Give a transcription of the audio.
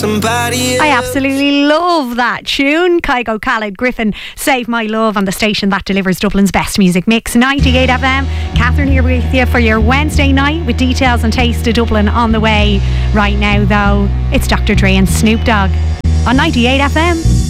I absolutely love that tune. Kygo, Khaled, Griffin, Save My Love on the station that delivers Dublin's best music mix, 98 FM. Catherine here with you for your Wednesday night with details and taste of Dublin on the way. Right now though, it's Dr. Dre and Snoop Dogg on 98 FM.